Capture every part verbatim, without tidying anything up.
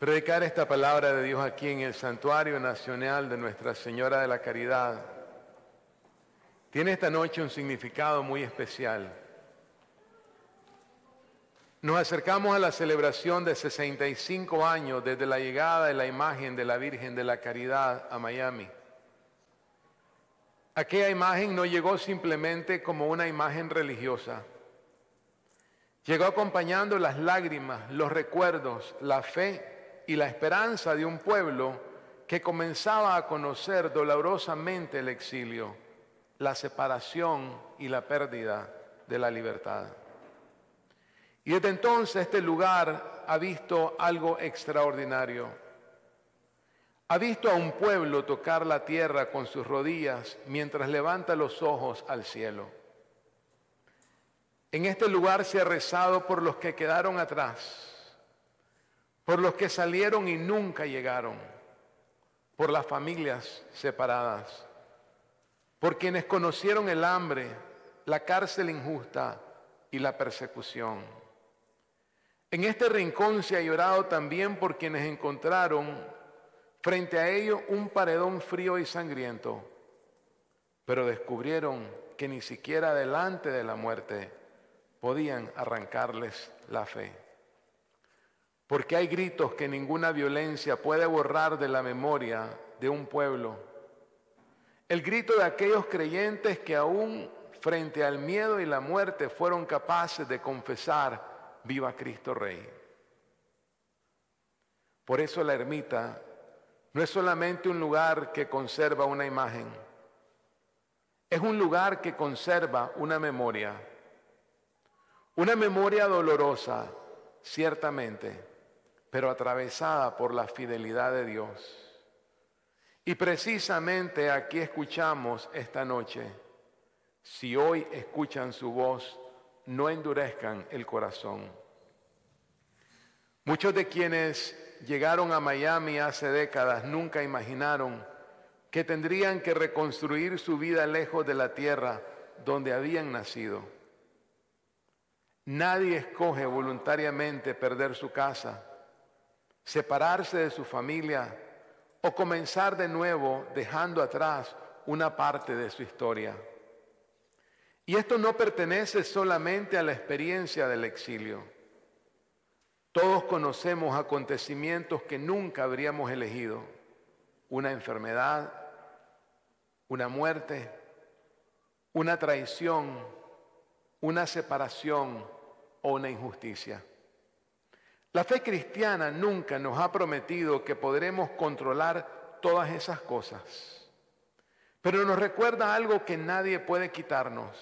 Predicar esta palabra de Dios aquí en el Santuario Nacional de Nuestra Señora de la Caridad tiene esta noche un significado muy especial. Nos acercamos a la celebración de sesenta y cinco años desde la llegada de la imagen de la Virgen de la Caridad a Miami. Aquella imagen no llegó simplemente como una imagen religiosa. Llegó acompañando las lágrimas, los recuerdos, la fe y la esperanza de un pueblo que comenzaba a conocer dolorosamente el exilio, la separación y la pérdida de la libertad. Y desde entonces este lugar ha visto algo extraordinario. Ha visto a un pueblo tocar la tierra con sus rodillas mientras levanta los ojos al cielo. En este lugar se ha rezado por los que quedaron atrás, por los que salieron y nunca llegaron, por las familias separadas, por quienes conocieron el hambre, la cárcel injusta y la persecución. En este rincón se ha llorado también por quienes encontraron frente a ellos un paredón frío y sangriento, pero descubrieron que ni siquiera delante de la muerte podían arrancarles la fe. Porque hay gritos que ninguna violencia puede borrar de la memoria de un pueblo. El grito de aquellos creyentes que aún frente al miedo y la muerte fueron capaces de confesar: viva Cristo Rey. Por eso la ermita no es solamente un lugar que conserva una imagen, es un lugar que conserva una memoria. Una memoria dolorosa, ciertamente, pero atravesada por la fidelidad de Dios. Y precisamente aquí escuchamos esta noche: si hoy escuchan su voz, no endurezcan el corazón. Muchos de quienes llegaron a Miami hace décadas nunca imaginaron que tendrían que reconstruir su vida lejos de la tierra donde habían nacido. Nadie escoge voluntariamente perder su casa, separarse de su familia o comenzar de nuevo dejando atrás una parte de su historia. Y esto no pertenece solamente a la experiencia del exilio. Todos conocemos acontecimientos que nunca habríamos elegido: una enfermedad, una muerte, una traición, una separación o una injusticia. La fe cristiana nunca nos ha prometido que podremos controlar todas esas cosas, pero nos recuerda algo que nadie puede quitarnos: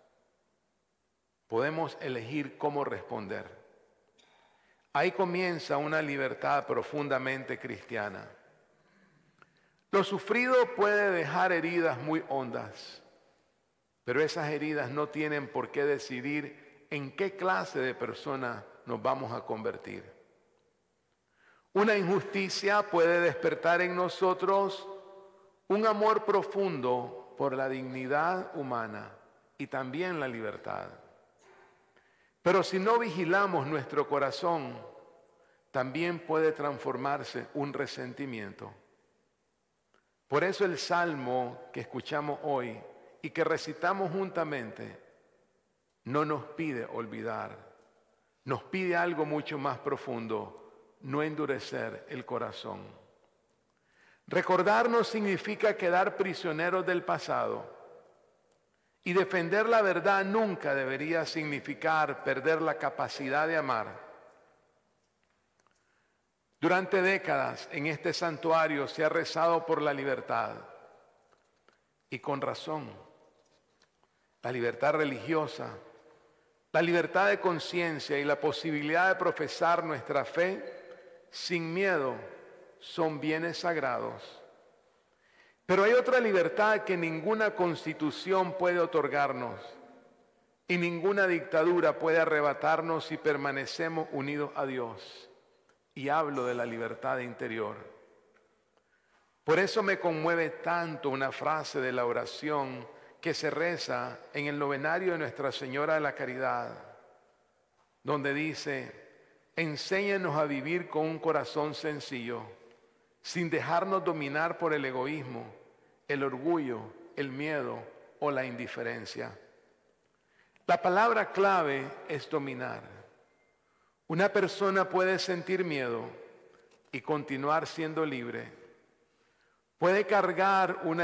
podemos elegir cómo responder. Ahí comienza una libertad profundamente cristiana. Lo sufrido puede dejar heridas muy hondas, pero esas heridas no tienen por qué decidir en qué clase de persona nos vamos a convertir. Una injusticia puede despertar en nosotros un amor profundo por la dignidad humana y también la libertad. Pero si no vigilamos nuestro corazón, también puede transformarse un resentimiento. Por eso el salmo que escuchamos hoy y que recitamos juntamente no nos pide olvidar, nos pide algo mucho más profundo: no endurecer el corazón. Recordar no significa quedar prisioneros del pasado. Y defender la verdad nunca debería significar perder la capacidad de amar. Durante décadas en este santuario se ha rezado por la libertad. Y con razón. La libertad religiosa, la libertad de conciencia y la posibilidad de profesar nuestra fe sin miedo son bienes sagrados. Pero hay otra libertad que ninguna constitución puede otorgarnos y ninguna dictadura puede arrebatarnos si permanecemos unidos a Dios. Y hablo de la libertad interior. Por eso me conmueve tanto una frase de la oración que se reza en el novenario de Nuestra Señora de la Caridad, donde dice: enséñanos a vivir con un corazón sencillo, sin dejarnos dominar por el egoísmo, el orgullo, el miedo o la indiferencia. La palabra clave es dominar. Una persona puede sentir miedo y continuar siendo libre. Puede cargar una